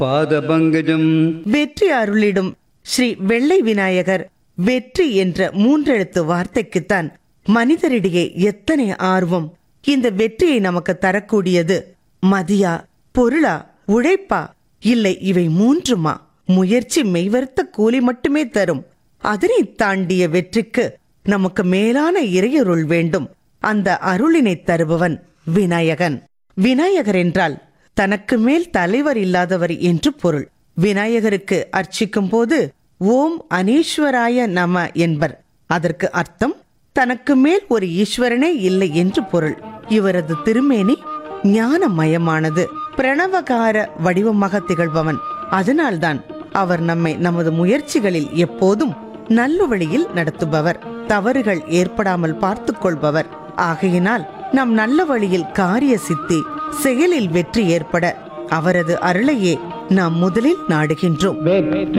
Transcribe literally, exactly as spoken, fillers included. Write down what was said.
பாதபங்கஜம். வெற்றி அருளிடும் ஸ்ரீ வெள்ளை விநாயகர் வெற்றி என்ற மூன்றெழுத்து வார்த்தைக்குத்தான் மனிதரிடையே எத்தனை ஆர்வம். இந்த வெற்றியை நமக்கு தரக்கூடியது மதியா, பொருளா, உழைப்பா, இல்லை இவை மூன்றுமா? முயற்சி மெய்வர்த்த கூலி மட்டுமே தரும். அதனை தாண்டிய வெற்றிக்கு நமக்கு மேலான இறையருள் வேண்டும். அந்த அருளினை தருபவன் விநாயகன். விநாயகர் என்றால் தனக்கு மேல் தலைவர் இல்லாதவர் என்று பொருள். விநாயகருக்கு அர்ச்சிக்கும் போது ஓம் அனீஸ்வராய நம என்பர். அதற்கு அர்த்தம் தனக்கு மேல் ஒரு ஈஸ்வரனே இல்லை என்று பொருள். இவரது திருமேனி ஞானமயமானது, பிரணவகார வடிவமாக திகழ்பவன். அதனால்தான் அவர் நம்மை நமது முயற்சிகளில் எப்போதும் நல்ல வழியில் நடத்துபவர், தவறுகள் ஏற்படாமல் பார்த்துக் கொள்பவர். ஆகையினால் நம் நல்ல வழியில் காரிய சித்தி, செயலில் வெற்றி ஏற்பட அவரது அருளையே நாம் முதலில் நாடுகின்றோம்.